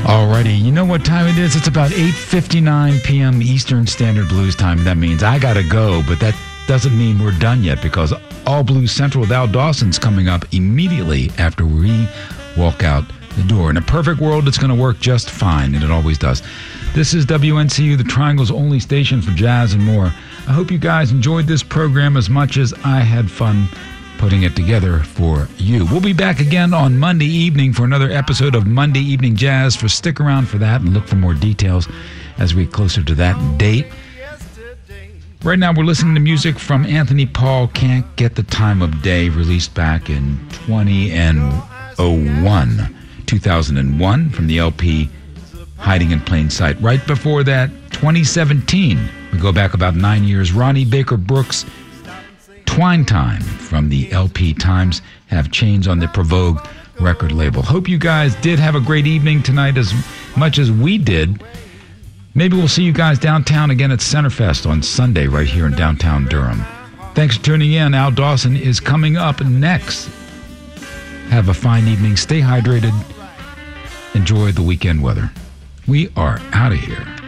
Alrighty, you know what time it is? It's about 8:59 p.m. Eastern Standard Blues time. That means I gotta go, but that doesn't mean we're done yet, because All Blues Central with Al Dawson's coming up immediately after we walk out the door. In a perfect world, it's going to work just fine, and it always does. This is WNCU, the Triangle's only station for jazz and more. I hope you guys enjoyed this program as much as I had fun putting it together for you. We'll be back again on Monday evening for another episode of Monday Evening Jazz. Stick around for that and look for more details as we get closer to that date. Right now we're listening to music from Anthony Paul, Can't Get the Time of Day, released back in 2001 from the LP Hiding in Plain Sight. Right before that, 2017, we go back about 9 years, Ronnie Baker Brooks, Twine Time from the LP Times Have Chains on the Provogue record label. Hope you guys did have a great evening tonight as much as we did. Maybe we'll see you guys downtown again at Centerfest on Sunday right here in downtown Durham. Thanks for tuning in. Al Dawson is coming up next. Have a fine evening. Stay hydrated. Enjoy the weekend weather. We are out of here.